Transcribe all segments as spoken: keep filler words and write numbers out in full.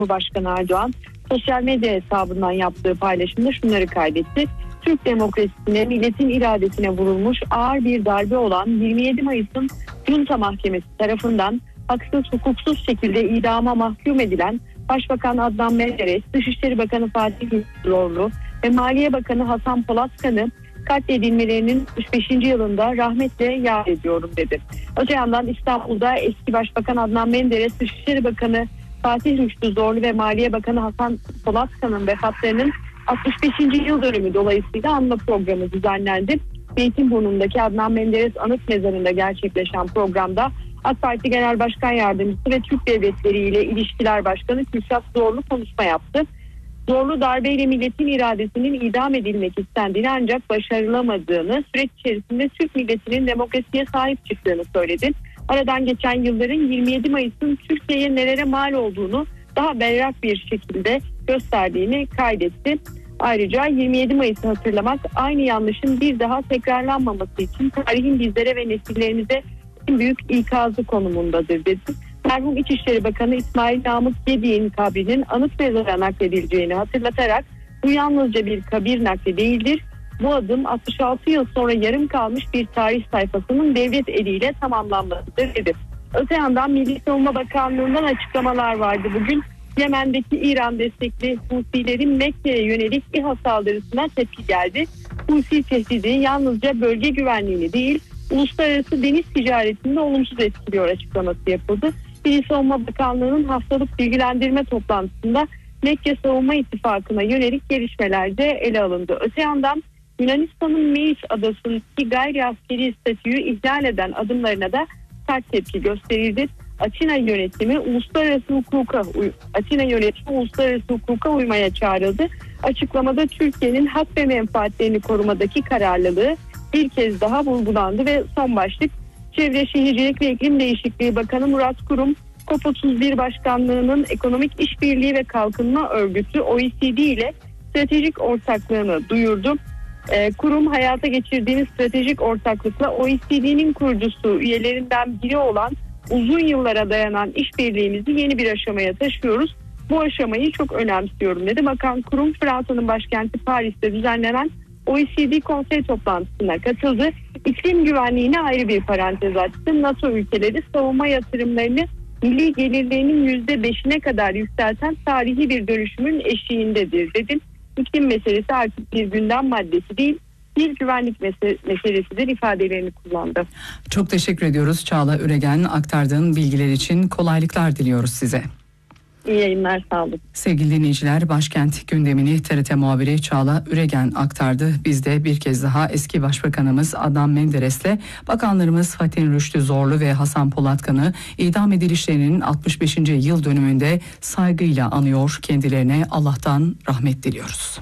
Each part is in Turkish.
Cumhurbaşkanı Erdoğan sosyal medya hesabından yaptığı paylaşımda şunları kaydetti. Türk demokrasisine, milletin iradesine vurulmuş ağır bir darbe olan yirmi yedi Mayıs'ın Junta Mahkemesi tarafından haksız hukuksuz şekilde idama mahkum edilen Başbakan Adnan Menderes, Dışişleri Bakanı Fatih Zorlu ve Maliye Bakanı Hasan Polatkan'ı katledilmelerinin altmış beşinci yılında rahmetle yad ediyorum dedi. Öte yandan İstanbul'da eski Başbakan Adnan Menderes, Dışişleri Bakanı Fatih Rüştü Zorlu ve Maliye Bakanı Hasan Polatkan'ın vefatlarının altmış beşinci yıl dönümü dolayısıyla anma programı düzenlendi. Zeytinburnu'ndaki Adnan Menderes Anıt Mezarı'nda gerçekleşen programda AK Parti Genel Başkan Yardımcısı ve Türk Devletleri ile İlişkiler Başkanı Kürşat Zorlu konuşma yaptı. Zorlu darbeyle milletin iradesinin idam edilmek istendiğini ancak başarılamadığını, süreç içerisinde Türk milletinin demokrasiye sahip çıktığını söyledi. Aradan geçen yılların yirmi yedi Mayıs'ın Türkiye'ye nelere mal olduğunu daha berrak bir şekilde gösterdiğini kaydetti. Ayrıca yirmi yedi Mayıs'ı hatırlamak aynı yanlışın bir daha tekrarlanmaması için tarihin bizlere ve nesillerimize en büyük ikazı konumundadır dedi. Merhum İçişleri Bakanı İsmail Namık Gedik'in kabrinin anıt mezara nakledileceğini hatırlatarak bu yalnızca bir kabir nakli değildir. Bu adım altmış altı yıl sonra yarım kalmış bir tarih sayfasının devlet eliyle tamamlanmasıdır dedi. Öte yandan Milli Savunma Bakanlığı'ndan açıklamalar vardı bugün. Yemen'deki İran destekli Husilerin Mekke'ye yönelik İHA saldırısına tepki geldi. Husi tehdidi yalnızca bölge güvenliğini değil, uluslararası deniz ticaretini de olumsuz etkiliyor açıklaması yapıldı. Milli Savunma Bakanlığı'nın haftalık bilgilendirme toplantısında Mekke Savunma İttifakı'na yönelik gelişmeler de ele alındı. Öte yandan Yunanistan'ın Meis adasındaki gayri askeri statüyü ihlal eden adımlarına da sert tepki gösterildi. Atina yönetimi uluslararası hukuka Atina yönetimi uluslararası hukuka uymaya çağrıldı. Açıklamada Türkiye'nin hak ve menfaatlerini korumadaki kararlılığı bir kez daha vurgulandı ve son başlık Çevre Şehircilik ve İklim Değişikliği Bakanı Murat Kurum, COP otuz bir Başkanlığı'nın Ekonomik İşbirliği ve Kalkınma Örgütü O E C D ile stratejik ortaklığını duyurdu. Ee, kurum hayata geçirdiğimiz stratejik ortaklıkla O E C D'nin kurucusu üyelerinden biri olan uzun yıllara dayanan işbirliğimizi yeni bir aşamaya taşıyoruz. Bu aşamayı çok önemsiyorum dedi. Bakan Kurum Fransa'nın başkenti Paris'te düzenlenen O E C D konsey toplantısına katıldı. İklim güvenliğine ayrı bir parantez açtı. NATO ülkeleri savunma yatırımlarını milli gelirlerinin yüzde beşine kadar yükselten tarihi bir dönüşümün eşiğindedir dedi. İklim meselesi artık bir gündem maddesi değil, bir güvenlik meselesidir ifadelerini kullandı. Çok teşekkür ediyoruz Çağla Üregen, aktardığın bilgiler için kolaylıklar diliyoruz size. İyi yayınlar, sağ olun. Sevgili dinleyiciler, başkent gündemini T R T muhabiri Çağla Üregen aktardı. Biz de bir kez daha eski Başbakanımız Adnan Menderes'le bakanlarımız Fatih Rüştü Zorlu ve Hasan Polatkan'ı idam edilişlerinin altmış beşinci yıl dönümünde saygıyla anıyor. Kendilerine Allah'tan rahmet diliyoruz.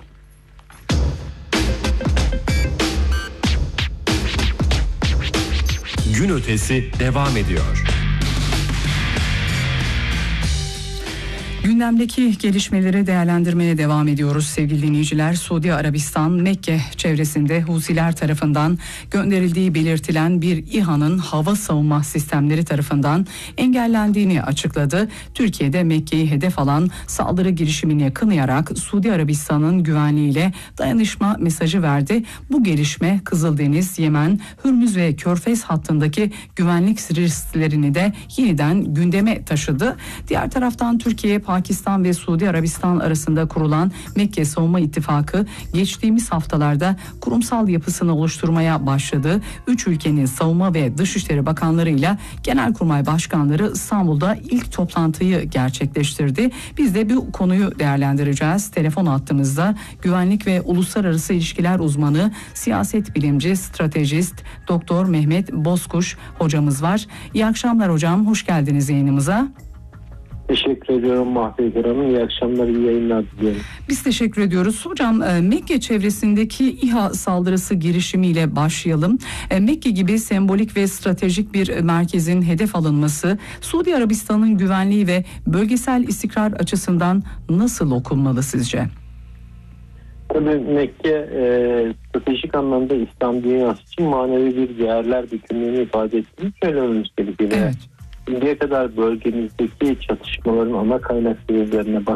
Gün ötesi devam ediyor. Gündemdeki gelişmeleri değerlendirmeye devam ediyoruz sevgili dinleyiciler. Suudi Arabistan Mekke çevresinde Husiler tarafından gönderildiği belirtilen bir İHA'nın hava savunma sistemleri tarafından engellendiğini açıkladı. Türkiye'de Mekke'yi hedef alan saldırı girişimini kınayarak Suudi Arabistan'ın güvenliğiyle dayanışma mesajı verdi. Bu gelişme Kızıldeniz, Yemen, Hürmüz ve Körfez hattındaki güvenlik risklerini de yeniden gündeme taşıdı. Diğer taraftan Türkiye, Pakistan ve Suudi Arabistan arasında kurulan Mekke Savunma İttifakı geçtiğimiz haftalarda kurumsal yapısını oluşturmaya başladı. Üç ülkenin savunma ve dışişleri bakanlarıyla genelkurmay başkanları İstanbul'da ilk toplantıyı gerçekleştirdi. Biz de bu konuyu değerlendireceğiz. Telefon hattımızda güvenlik ve uluslararası ilişkiler uzmanı, siyaset bilimci, stratejist Doktor Mehmet Bozkuş hocamız var. İyi akşamlar hocam, hoş geldiniz yayınımıza. Teşekkür ediyorum Mahfeder Hanım. İyi akşamlar, iyi yayınlar diliyorum. Biz teşekkür ediyoruz. Hocam Mekke çevresindeki İHA saldırısı girişimiyle başlayalım. Mekke gibi sembolik ve stratejik bir merkezin hedef alınması Suudi Arabistan'ın güvenliği ve bölgesel istikrar açısından nasıl okunmalı sizce? Tabii Mekke e, stratejik anlamda İslam dünyası için manevi bir değerler bütünlüğünü ifade ettiğini söylememiz gerekiyor. Evet. Şimdiye kadar bölgemizdeki çatışmaların ana kaynak sebeplerine bak